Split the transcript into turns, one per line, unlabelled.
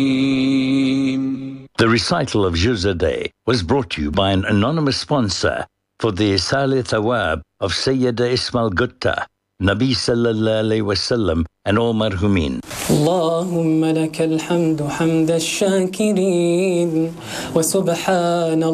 The recital of Juz Day was brought to you by an anonymous sponsor for the Isali Thawab of Sayyida Ismail Gutta, Nabi Sallallahu Alaihi Wasallam, and all marhumin.
اللهم لك الحمد حمد الشاكرين وسبحان